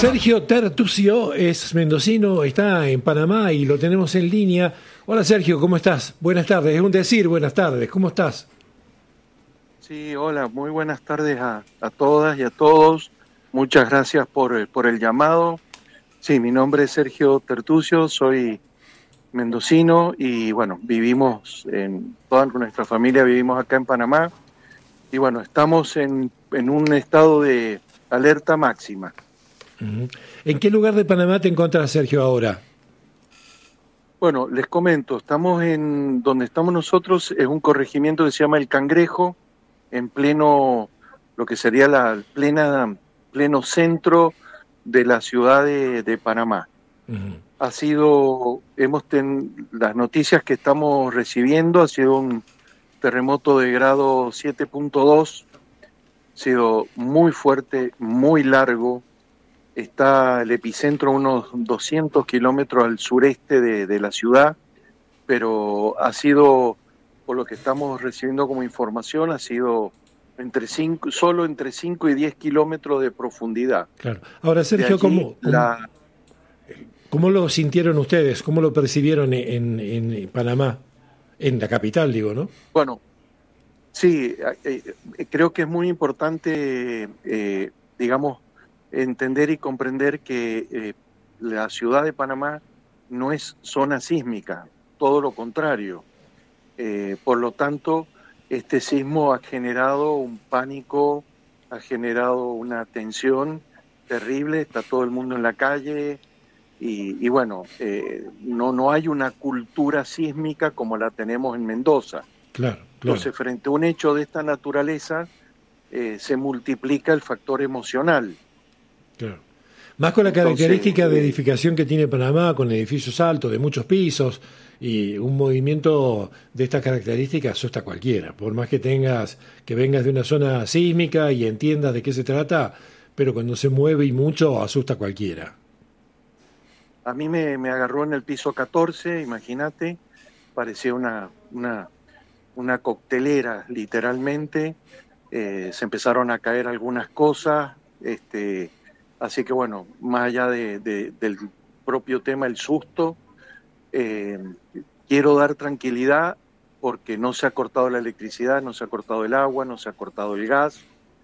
Sergio Tertucio es mendocino, está en Panamá y lo tenemos en línea. Hola Sergio, ¿cómo estás? Buenas tardes, es un decir, buenas tardes, ¿cómo estás? Sí, hola, muy buenas tardes a todas y a todos. Muchas gracias por el llamado. Sí, mi nombre es Sergio Tertucio, soy mendocino y bueno, toda nuestra familia vivimos acá en Panamá y bueno, estamos en un estado de alerta máxima. Uh-huh. ¿En qué lugar de Panamá te encuentras, Sergio, ahora? Bueno, les comento, donde estamos nosotros, es un corregimiento que se llama El Cangrejo, en pleno, lo que sería pleno centro de la ciudad de Panamá. Uh-huh. Las noticias que estamos recibiendo, ha sido un terremoto de grado 7.2, ha sido muy fuerte, muy largo. Está el epicentro a unos 200 kilómetros al sureste de la ciudad, pero ha sido, por lo que estamos recibiendo como información, ha sido solo entre 5 y 10 kilómetros de profundidad. Claro. Ahora, Sergio, ¿cómo lo sintieron ustedes? ¿Cómo lo percibieron en Panamá? En la capital, digo, ¿no? Bueno, sí, creo que es muy importante, digamos, entender y comprender que la ciudad de Panamá no es zona sísmica, todo lo contrario. Por lo tanto, este sismo ha generado un pánico, ha generado una tensión terrible, está todo el mundo en la calle y bueno, no hay una cultura sísmica como la tenemos en Mendoza. Claro. Entonces, frente a un hecho de esta naturaleza, se multiplica el factor emocional. Claro. Más con la característica de edificación que tiene Panamá, con edificios altos, de muchos pisos, y un movimiento de estas características asusta a cualquiera, por más que vengas de una zona sísmica y entiendas de qué se trata, pero cuando se mueve y mucho asusta a cualquiera. A mí me agarró en el piso 14, imagínate, parecía una coctelera, literalmente. Se empezaron a caer algunas cosas, así que bueno, más allá del propio tema, el susto, quiero dar tranquilidad porque no se ha cortado la electricidad, no se ha cortado el agua, no se ha cortado el gas,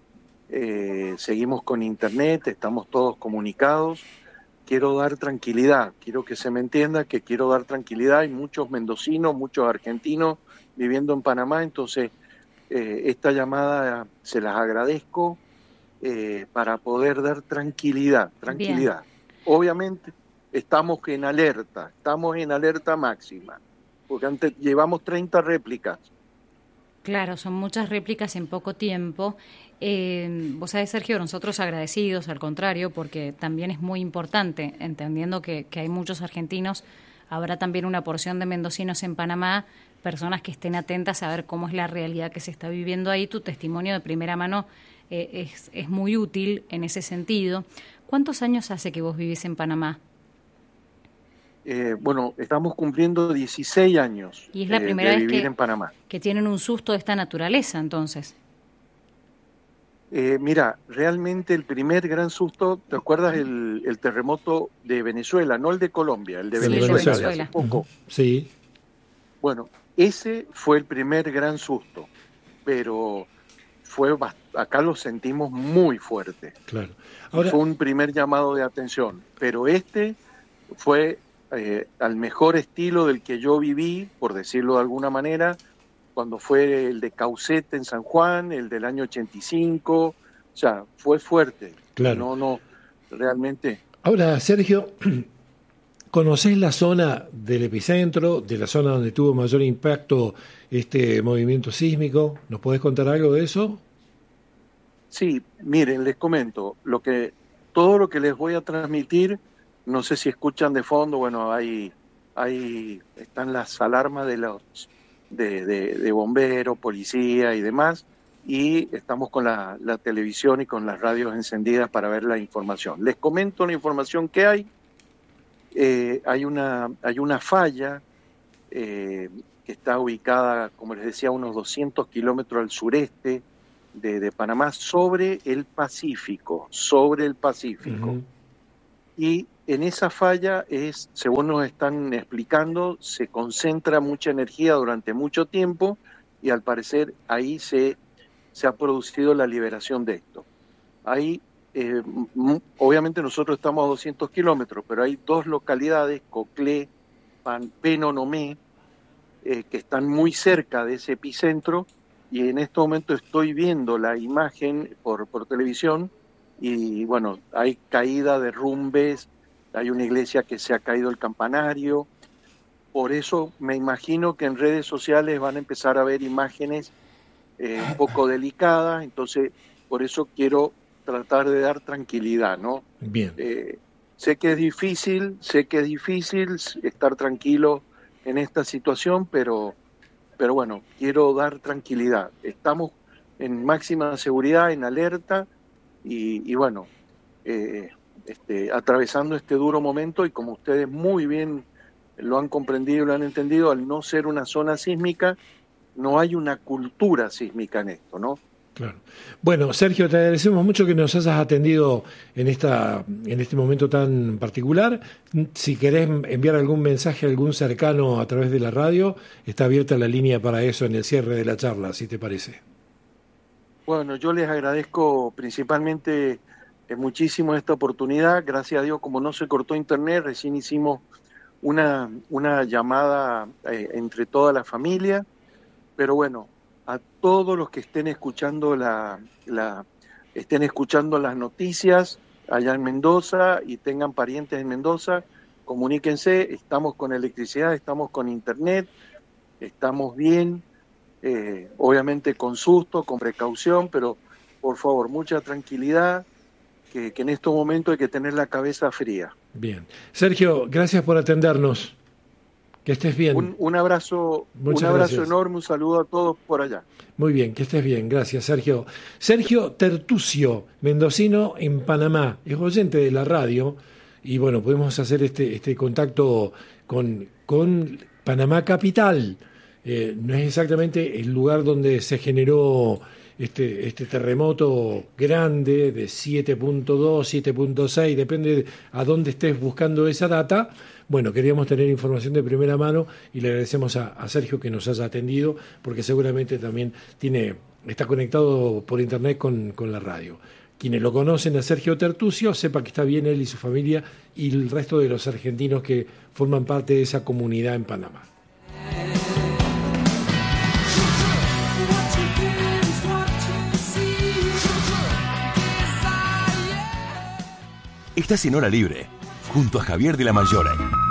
seguimos con internet, estamos todos comunicados. Quiero dar tranquilidad, quiero que se me entienda que quiero dar tranquilidad. Hay muchos mendocinos, muchos argentinos viviendo en Panamá, entonces esta llamada se las agradezco para poder dar tranquilidad. Bien. Obviamente estamos en alerta máxima, porque antes llevamos 30 réplicas. Claro, son muchas réplicas en poco tiempo. Vos sabés, Sergio, nosotros agradecidos, al contrario, porque también es muy importante, entendiendo que hay muchos argentinos, habrá también una porción de mendocinos en Panamá, personas que estén atentas a ver cómo es la realidad que se está viviendo ahí. Tu testimonio de primera mano es muy útil en ese sentido. ¿Cuántos años hace que vos vivís en Panamá? Bueno, estamos cumpliendo 16 años y es la primera vez en Panamá. Que tienen un susto de esta naturaleza, entonces. Mira, realmente el primer gran susto, ¿te acuerdas el terremoto de Venezuela? No el de Colombia, el de Venezuela, de hace poco. Sí. Bueno, ese fue el primer gran susto, pero acá lo sentimos muy fuerte. Claro. Ahora, fue un primer llamado de atención, pero este fue al mejor estilo del que yo viví, por decirlo de alguna manera, cuando fue el de Caucete en San Juan, el del año 85, o sea, fue fuerte. Claro. No, realmente. Ahora, Sergio, ¿conocés la zona del epicentro, de la zona donde tuvo mayor impacto este movimiento sísmico? ¿Nos podés contar algo de eso? Sí, miren, les comento, todo lo que les voy a transmitir, no sé si escuchan de fondo, bueno, ahí están las alarmas de bomberos, policía y demás, y estamos con la televisión y con las radios encendidas para ver la información. Les comento la información que hay. Hay una falla que está ubicada, como les decía, a unos 200 kilómetros al sureste de Panamá, sobre el Pacífico. Uh-huh. y en esa falla según nos están explicando, se concentra mucha energía durante mucho tiempo y al parecer ahí se ha producido la liberación de esto. Ahí, obviamente nosotros estamos a 200 kilómetros, pero hay 2 localidades, Coclé, Penonomé, que están muy cerca de ese epicentro, y en este momento estoy viendo la imagen por televisión, y bueno, hay caída, derrumbes, hay una iglesia que se ha caído el campanario. Por eso me imagino que en redes sociales van a empezar a ver imágenes un poco delicadas, entonces por eso quiero tratar de dar tranquilidad, ¿no? Bien. Sé que es difícil estar tranquilo en esta situación, pero bueno, quiero dar tranquilidad. Estamos en máxima seguridad, en alerta, y bueno, atravesando este duro momento, y como ustedes muy bien lo han comprendido y lo han entendido, al no ser una zona sísmica, no hay una cultura sísmica en esto, ¿no? Claro. Bueno, Sergio, te agradecemos mucho que nos hayas atendido en este momento tan particular. Si querés enviar algún mensaje a algún cercano a través de la radio, está abierta la línea para eso en el cierre de la charla, si te parece. Bueno, yo les agradezco principalmente muchísimo esta oportunidad. Gracias a Dios, como no se cortó internet, recién hicimos una llamada entre toda la familia, pero bueno, a todos los que estén escuchando estén escuchando las noticias allá en Mendoza y tengan parientes en Mendoza, comuníquense. Estamos con electricidad, estamos con internet, estamos bien, obviamente con susto, con precaución, pero por favor, mucha tranquilidad, que en estos momentos hay que tener la cabeza fría. Bien. Sergio, gracias por atendernos. Que estés bien. Un abrazo, enorme, un saludo a todos por allá. Muy bien, que estés bien, gracias, Sergio. Sergio Tertucio, mendocino en Panamá, es oyente de la radio, y bueno, podemos hacer este contacto con Panamá Capital. No es exactamente el lugar donde se generó este terremoto grande de 7.2, 7.6, depende de a dónde estés buscando esa data. Bueno, queríamos tener información de primera mano y le agradecemos a Sergio que nos haya atendido, porque seguramente también está conectado por internet con la radio. Quienes lo conocen a Sergio Tertucio, sepa que está bien él y su familia y el resto de los argentinos que forman parte de esa comunidad en Panamá. Estás en Hora Libre, junto a Javier de la Mayora.